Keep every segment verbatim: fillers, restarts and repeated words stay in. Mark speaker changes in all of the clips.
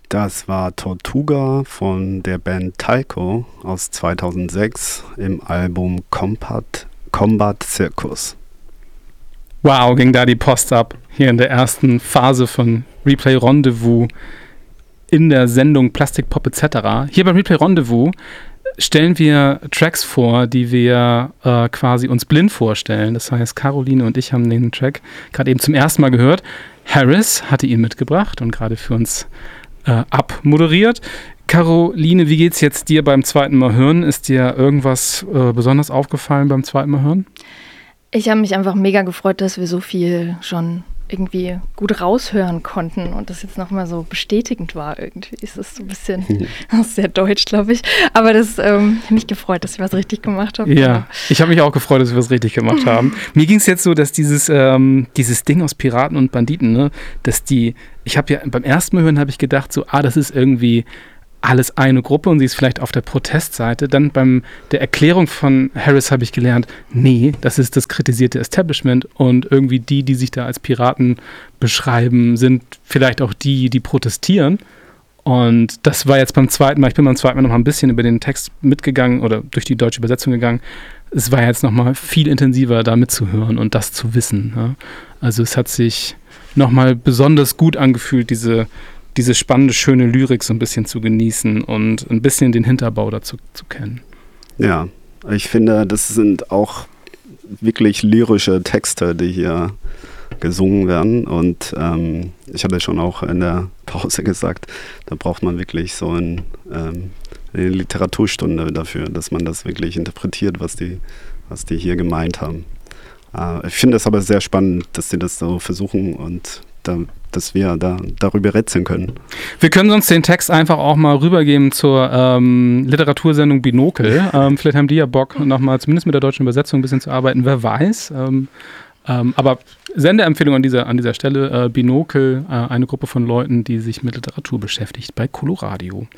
Speaker 1: Das war Tortuga von der Band Talco aus zweitausendsechs im Album Combat, Combat Circus.
Speaker 2: Wow, ging da die Post ab. Hier in der ersten Phase von Replay Rendezvous in der Sendung Plastik Pop et cetera. Hier beim Replay Rendezvous stellen wir Tracks vor, die wir äh, quasi uns blind vorstellen. Das heißt, Caroline und ich haben den Track gerade eben zum ersten Mal gehört. Harris hatte ihn mitgebracht und gerade für uns äh, abmoderiert. Caroline, wie geht's jetzt dir beim zweiten Mal hören? Ist dir irgendwas äh, besonders aufgefallen beim zweiten Mal hören?
Speaker 3: Ich habe mich einfach mega gefreut, dass wir so viel schon irgendwie gut raushören konnten und das jetzt nochmal so bestätigend war irgendwie. Es ist so ein bisschen, das ist sehr deutsch, glaube ich, aber das ähm, hat mich gefreut, dass ich was richtig gemacht habe.
Speaker 2: Ja, ich habe mich auch gefreut, dass wir was richtig gemacht haben. Mir ging es jetzt so, dass dieses, ähm, dieses Ding aus Piraten und Banditen, ne, dass die, ich habe ja beim ersten Mal hören, habe ich gedacht so, ah, das ist irgendwie alles eine Gruppe und sie ist vielleicht auf der Protestseite. Dann beim der Erklärung von Harris habe ich gelernt, nee, das ist das kritisierte Establishment und irgendwie die, die sich da als Piraten beschreiben, sind vielleicht auch die, die protestieren. Und das war jetzt beim zweiten Mal, ich bin beim zweiten Mal noch mal ein bisschen über den Text mitgegangen oder durch die deutsche Übersetzung gegangen. Es war jetzt noch mal viel intensiver, da mitzuhören und das zu wissen. Ja. Also es hat sich noch mal besonders gut angefühlt, diese diese spannende, schöne Lyrik so ein bisschen zu genießen und ein bisschen den Hinterbau dazu zu kennen.
Speaker 1: Ja, ich finde, das sind auch wirklich lyrische Texte, die hier gesungen werden und ähm, ich hatte schon auch in der Pause gesagt, da braucht man wirklich so ein, ähm, eine Literaturstunde dafür, dass man das wirklich interpretiert, was die, was die hier gemeint haben. Äh, ich finde es aber sehr spannend, dass sie das so versuchen und da, dass wir da darüber rätseln können.
Speaker 2: Wir können sonst den Text einfach auch mal rübergeben zur ähm, Literatursendung Binokel. ähm, vielleicht haben die ja Bock, nochmal zumindest mit der deutschen Übersetzung ein bisschen zu arbeiten. Wer weiß. Ähm, ähm, aber Sendeempfehlung an dieser, an dieser Stelle. Äh, Binokel, äh, eine Gruppe von Leuten, die sich mit Literatur beschäftigt bei Coloradio.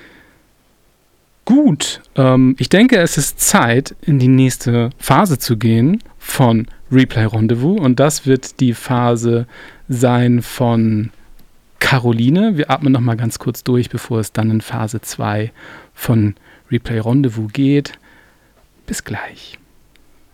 Speaker 2: Gut, ähm, ich denke, es ist Zeit, in die nächste Phase zu gehen von Replay Rendezvous und das wird die Phase sein von Caroline. Wir atmen noch mal ganz kurz durch, bevor es dann in Phase zwei von Replay Rendezvous geht. Bis gleich.